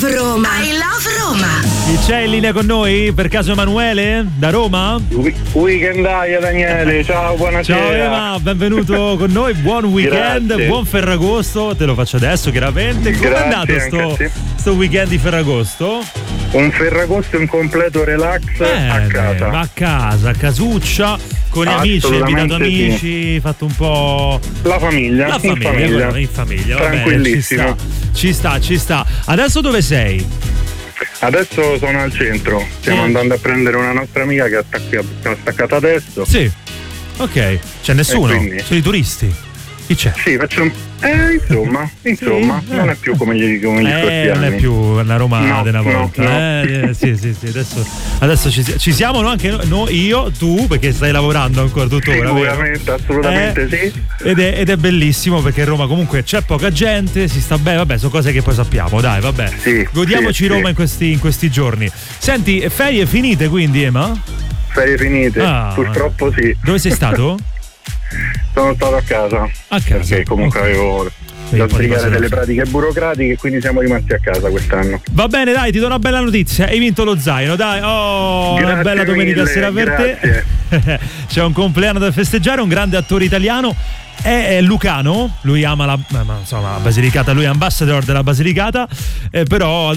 love Roma. I love Roma. Chi c'è in linea con noi? Per caso Emanuele? Da Roma? Weekendaia Daniele, ciao, buonasera. Ciao Ema, benvenuto con noi, buon weekend, Grazie. buon Ferragosto, te lo faccio adesso chiaramente. Come è andato sto weekend di Ferragosto? Un Ferragosto in completo relax a casa. Ma a casuccia, con gli amici, hai invitato amici, fatto un po'... La famiglia. In famiglia. Tranquillissimo. Ci sta. Adesso dove sei? Adesso sono al centro, stiamo andando a prendere una nostra amica che ha staccato adesso. Sì, ok, c'è nessuno, quindi... sono i turisti. Chi c'è? Sì, facciamo... insomma, non è più come gli scorsi anni. Non è più una Roma della volta. No. Sì, adesso ci siamo anche io, tu, perché stai lavorando ancora tuttora. Sicuramente, assolutamente sì. Ed è bellissimo perché a Roma comunque c'è poca gente, si sta bene, vabbè, sono cose che poi sappiamo, dai, vabbè. Sì, godiamoci Roma in questi giorni. Senti, ferie finite quindi, Ema? Ferie finite, purtroppo sì. Dove sei stato? Sono stato a casa. Perché comunque avevo da sbrigare delle pratiche burocratiche, quindi siamo rimasti a casa quest'anno. Va bene, dai, ti do una bella notizia, hai vinto lo zaino, dai. Grazie una bella domenica mille, sera per te. C'è un compleanno da festeggiare, un grande attore italiano. È lucano, lui ama la Basilicata, lui è ambassador della Basilicata, però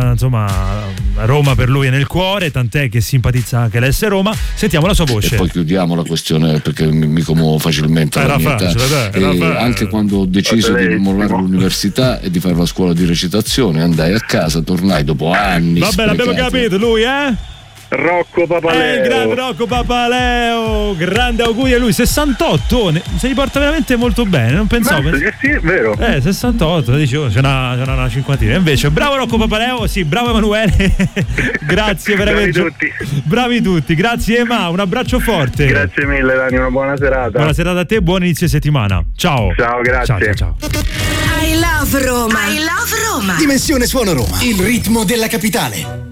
Roma per lui è nel cuore, tant'è che simpatizza anche l'S Roma. Sentiamo la sua voce. E poi chiudiamo la questione perché mi commuovo facilmente alla mia età. Anche quando ho deciso di mollare l'università e di fare la scuola di recitazione, andai a casa, tornai dopo anni. Vabbè, l'abbiamo capito, lui Rocco Papaleo. Il grande Rocco Papaleo, grande auguri a lui, 68, se li porta veramente molto bene, non pensavo. Sì, è vero. 68, dicevo, c'è una cinquantina. Invece, bravo Rocco Papaleo, sì, bravo Emanuele. Grazie per aver bravi tutti, grazie Ema, un abbraccio forte. Grazie mille Dani, una buona serata. Buona serata a te, buon inizio settimana. Ciao. Ciao, grazie. Ciao. I love Roma. I love Roma. Dimensione Suono Roma, il ritmo della capitale.